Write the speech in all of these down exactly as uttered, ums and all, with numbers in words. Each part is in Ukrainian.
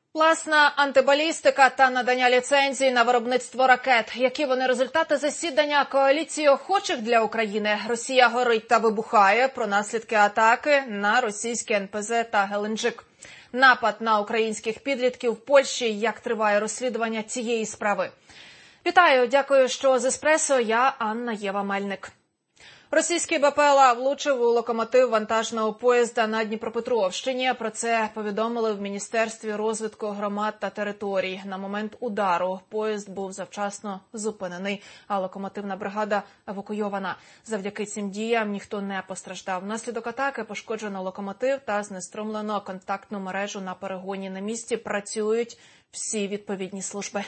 Власна антибалістика та надання ліцензій на виробництво ракет. Які вони результати засідання коаліції охочих для України? Росія горить та вибухає про наслідки атаки на російські ен пе зет та Геленджик. Напад на українських підлітків в Польщі. Як триває розслідування цієї справи? Вітаю, дякую, що з «Еспресо». Я Анна Єва Мельник. Російський Бе Пе Ел А влучив у локомотив вантажного поїзда на Дніпропетровщині. Про це повідомили в Міністерстві розвитку громад та територій. На момент удару поїзд був завчасно зупинений, а локомотивна бригада евакуйована. Завдяки цим діям ніхто не постраждав. Внаслідок атаки пошкоджено локомотив та знеструмлено контактну мережу на перегоні. На місці працюють всі відповідні служби.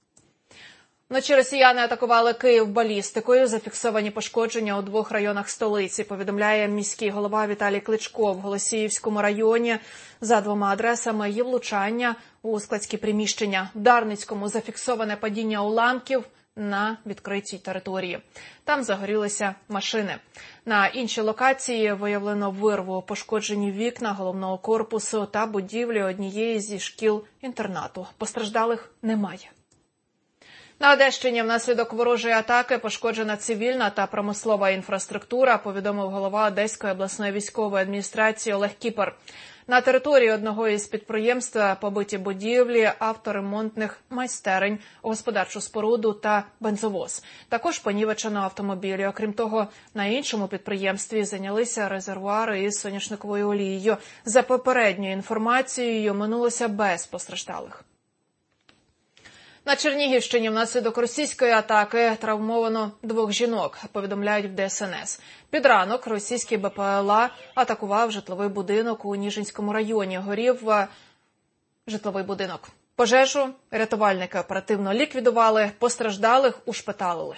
Вночі росіяни атакували Київ балістикою. Зафіксовані пошкодження у двох районах столиці, повідомляє міський голова Віталій Кличко. В Голосіївському районі за двома адресами є влучання у складські приміщення. В Дарницькому зафіксоване падіння уламків на відкритій території. Там загорілися машини. На іншій локації виявлено вирву, пошкоджені вікна головного корпусу та будівлі однієї зі шкіл-інтернату. Постраждалих немає. На Одещині внаслідок ворожої атаки пошкоджена цивільна та промислова інфраструктура, повідомив голова Одеської обласної військової адміністрації Олег Кіпер. На території одного із підприємств побиті будівлі авторемонтних майстерень, господарчу споруду та бензовоз. Також понівечено автомобілі. Окрім того, на іншому підприємстві зайнялися резервуари із соняшниковою олією. За попередньою інформацією, минулося без постраждалих. На Чернігівщині внаслідок російської атаки травмовано двох жінок, повідомляють в Де Ес Ен Ес. Під ранок російський Бе Пе Ел А атакував житловий будинок у Ніжинському районі. Горів житловий будинок. Пожежу рятувальники оперативно ліквідували, постраждалих ушпиталили.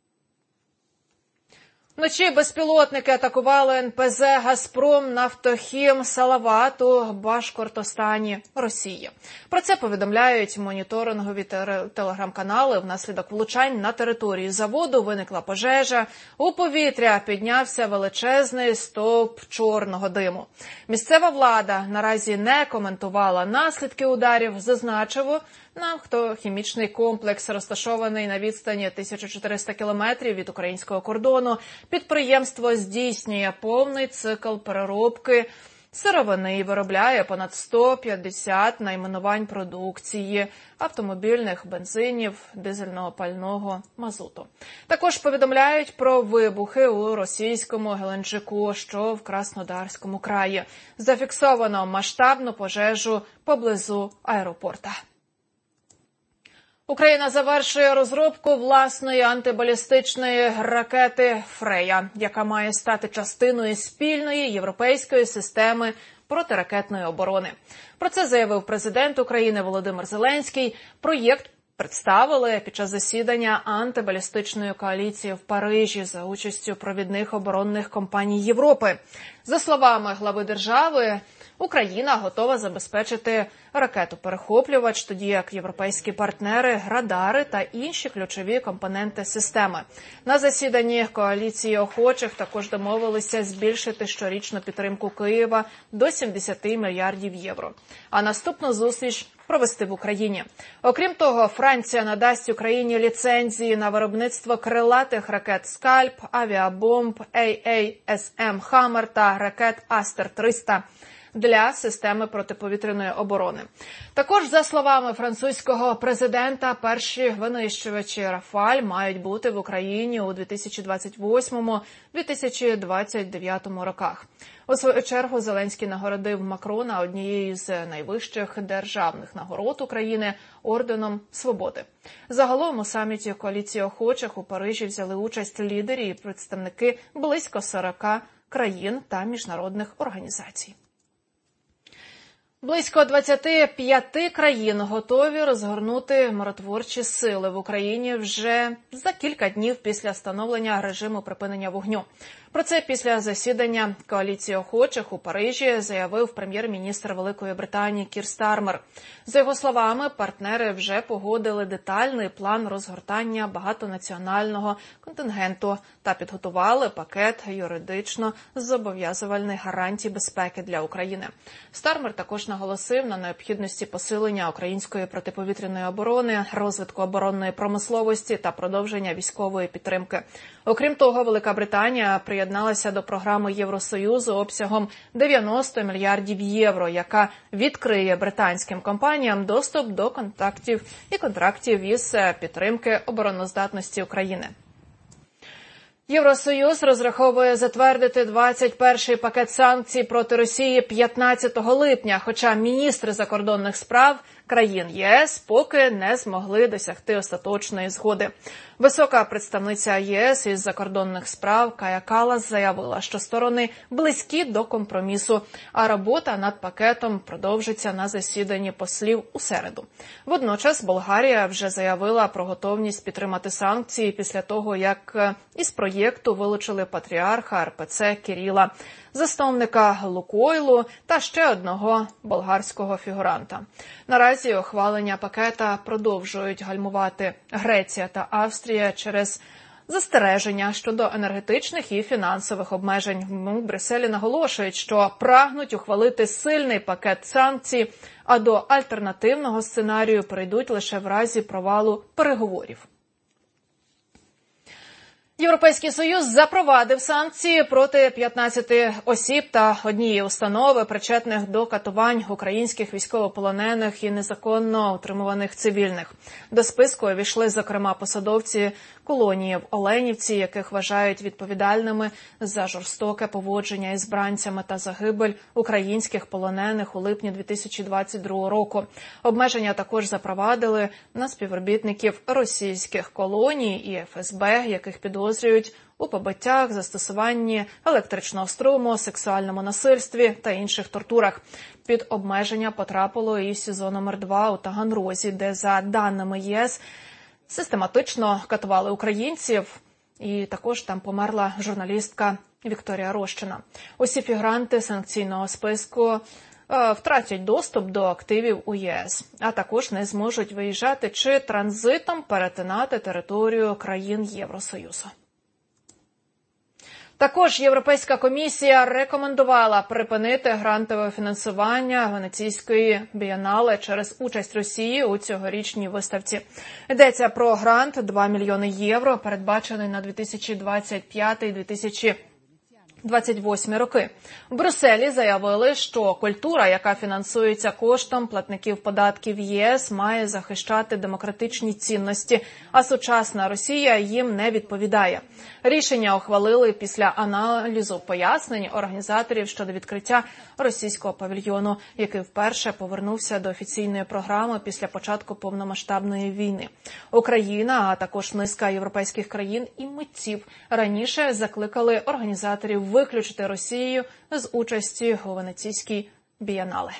Вночі безпілотники атакували ен пе зе «Газпром», «Нафтохім», «Салават» у Башкортостані, Росії. Про це повідомляють моніторингові телеграм-канали. Внаслідок влучань на території заводу виникла пожежа. У повітря піднявся величезний стовп чорного диму. Місцева влада наразі не коментувала наслідки ударів, зазначив, нафтохімічний комплекс, розташований на відстані тисяча чотириста кілометрів від українського кордону. Підприємство здійснює повний цикл переробки сировини і виробляє понад сто п'ятдесят найменувань продукції – автомобільних, бензинів, дизельного пального, мазуту. Також повідомляють про вибухи у російському Геленджику, що в Краснодарському краї. Зафіксовано масштабну пожежу поблизу аеропорта. Україна завершує розробку власної антибалістичної ракети «Фрея», яка має стати частиною спільної європейської системи протиракетної оборони. Про це заявив президент України Володимир Зеленський. Проєкт представили під час засідання антибалістичної коаліції в Парижі за участю провідних оборонних компаній Європи. За словами глави держави, Україна готова забезпечити ракету-перехоплювач, тоді як європейські партнери, радари та інші ключові компоненти системи. На засіданні коаліції охочих також домовилися збільшити щорічну підтримку Києва до сімдесят мільярдів євро. А наступну зустріч провести в Україні. Окрім того, Франція надасть Україні ліцензії на виробництво крилатих ракет «Скальп», авіабомб ей ей ес ем «Хаммер» та ракет «Астер триста» для системи протиповітряної оборони. Також, за словами французького президента, перші винищувачі «Рафаль» мають бути в Україні у дві тисячі двадцять восьмому - дві тисячі двадцять дев'ятому роках. У свою чергу Зеленський нагородив Макрона однією з найвищих державних нагород України – орденом Свободи. Загалом у саміті коаліції охочих у Парижі взяли участь лідери і представники близько сорока країн та міжнародних організацій. Близько двадцяти п'яти країн готові розгорнути миротворчі сили в Україні вже за кілька днів після встановлення режиму припинення вогню. Про це після засідання коаліції охочих у Парижі заявив прем'єр-міністр Великої Британії Кір Стармер. За його словами, партнери вже погодили детальний план розгортання багатонаціонального контингенту та підготували пакет юридично зобов'язувальних гарантій безпеки для України. Стармер також наголосив на необхідності посилення української протиповітряної оборони, розвитку оборонної промисловості та продовження військової підтримки. Окрім того, Велика Британія приєдналася до програми Євросоюзу обсягом дев'яносто мільярдів євро, яка відкриє британським компаніям доступ до контактів і контрактів із підтримки обороноздатності України. Євросоюз розраховує затвердити двадцять перший пакет санкцій проти Росії п'ятнадцятого липня, хоча міністри закордонних справ країн ЄС поки не змогли досягти остаточної згоди. Висока представниця ЄС із закордонних справ Кая Каллас заявила, що сторони близькі до компромісу, а робота над пакетом продовжиться на засіданні послів у середу. Водночас Болгарія вже заявила про готовність підтримати санкції після того, як із проєкту вилучили патріарха Ер Пе Це Кирила, засновника Лукойлу та ще одного болгарського фігуранта. Наразі ухвалення пакета продовжують гальмувати Греція та Австрія через застереження щодо енергетичних і фінансових обмежень. У Брюсселі наголошують, що прагнуть ухвалити сильний пакет санкцій, а до альтернативного сценарію перейдуть лише в разі провалу переговорів. Європейський Союз запровадив санкції проти п'ятнадцяти осіб та однієї установи, причетних до катувань українських військовополонених і незаконно утримуваних цивільних. До списку увійшли, зокрема, посадовці колонії в Оленівці, яких вважають відповідальними за жорстоке поводження із бранцями та загибель українських полонених у липні дві тисячі двадцять другого року. Обмеження також запровадили на співробітників російських колоній і Еф Ес Бе, яких підозрюють у побиттях, застосуванні електричного струму, сексуальному насильстві та інших тортурах. Під обмеження потрапило і СІЗО номер два у Таганрозі, де, за даними ЄС, систематично катували українців, і також там померла журналістка Вікторія Рощина. Усі фігуранти санкційного списку е, втратять доступ до активів у ЄС, а також не зможуть виїжджати чи транзитом перетинати територію країн Євросоюзу. Також Європейська комісія рекомендувала припинити грантове фінансування Венеційської бієнале через участь Росії у цьогорічній виставці. Йдеться про грант два мільйони євро, передбачений на дві тисячі двадцять п'ятий - дві тисячі двадцять восьмий роки. В Брюсселі заявили, що культура, яка фінансується коштом платників податків ЄС, має захищати демократичні цінності, а сучасна Росія їм не відповідає. Рішення ухвалили після аналізу пояснень організаторів щодо відкриття російського павільйону, який вперше повернувся до офіційної програми після початку повномасштабної війни. Україна, а також низка європейських країн і митців раніше закликали організаторів виключити Росію з участі у Венеційській бієнале.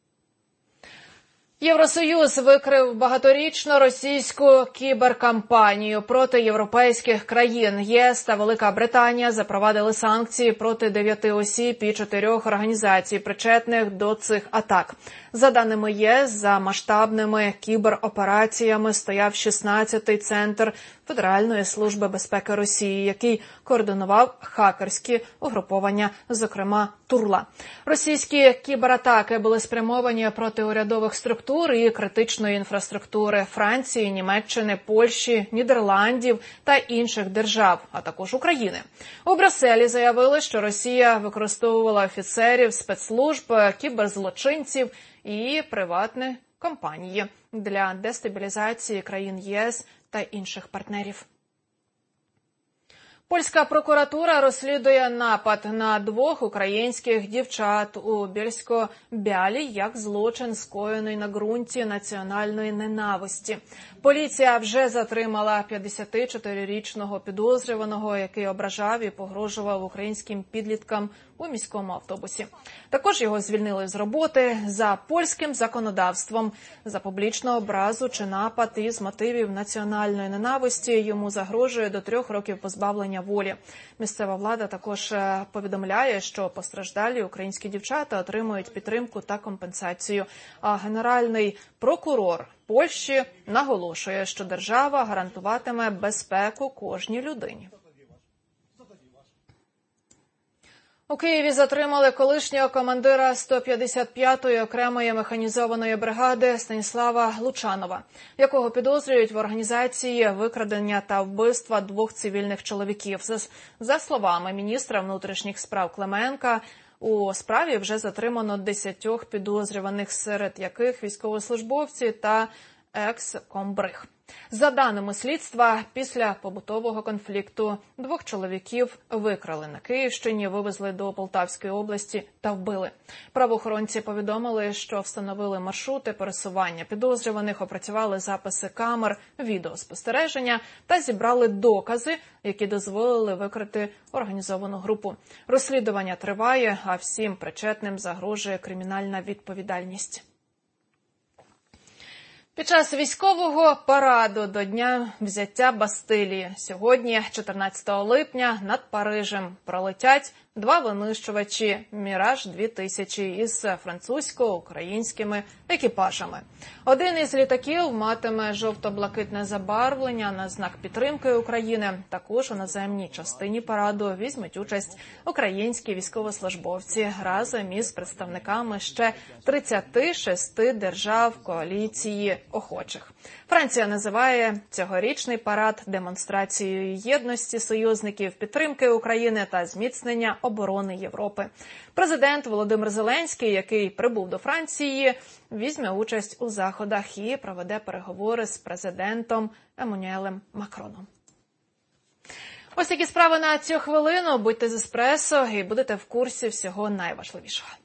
Євросоюз викрив багаторічну російську кіберкампанію проти європейських країн. ЄС та Велика Британія запровадили санкції проти дев'яти осіб і чотирьох організацій, причетних до цих атак. За даними ЄС, за масштабними кіберопераціями стояв шістнадцятий центр Федеральної служби безпеки Росії, який координував хакерські угруповання, зокрема Турла. Російські кібератаки були спрямовані проти урядових структур і критичної інфраструктури Франції, Німеччини, Польщі, Нідерландів та інших держав, а також України. У Брюсселі заявили, що Росія використовувала офіцерів спецслужб, кіберзлочинців і приватні компанії для дестабілізації країн ЄС та інших партнерів. Польська прокуратура розслідує напад на двох українських дівчат у Бєльсько-Бялі як злочин, скоєний на ґрунті національної ненависті. Поліція вже затримала п'ятдесятичотирирічного підозрюваного, який ображав і погрожував українським підліткам у міському автобусі. Також його звільнили з роботи за польським законодавством. За публічну образу чи напад із мотивів національної ненависті йому загрожує до трьох років позбавлення волі. Місцева влада також повідомляє, що постраждалі українські дівчата отримують підтримку та компенсацію. А генеральний прокурор Польщі наголошує, що держава гарантуватиме безпеку кожній людині. У Києві затримали колишнього командира сто п'ятдесят п'ятої окремої механізованої бригади Станіслава Лучанова, якого підозрюють в організації викрадення та вбивства двох цивільних чоловіків. За, за словами міністра внутрішніх справ Клименка, у справі вже затримано десятьох підозрюваних, серед яких військовослужбовці та екс-комбриг. За даними слідства, після побутового конфлікту двох чоловіків викрали на Київщині, вивезли до Полтавської області та вбили. Правоохоронці повідомили, що встановили маршрути пересування підозрюваних, опрацювали записи камер відеоспостереження та зібрали докази, які дозволили викрити організовану групу. Розслідування триває, а всім причетним загрожує кримінальна відповідальність. Під час військового параду до Дня взяття Бастилії сьогодні, чотирнадцятого липня, над Парижем пролетять два винищувачі «Міраж дві тисячі» із французько-українськими екіпажами. Один із літаків матиме жовто-блакитне забарвлення на знак підтримки України. Також у наземній частині параду візьмуть участь українські військовослужбовці разом із представниками ще тридцяти шести держав коаліції охочих. Франція називає цьогорічний парад демонстрацією єдності союзників, підтримки України та зміцнення оборони Європи. Президент Володимир Зеленський, який прибув до Франції, візьме участь у заходах і проведе переговори з президентом Еммануелем Макроном. Ось такі справи на цю хвилину. Будьте з Еспресо і будете в курсі всього найважливішого.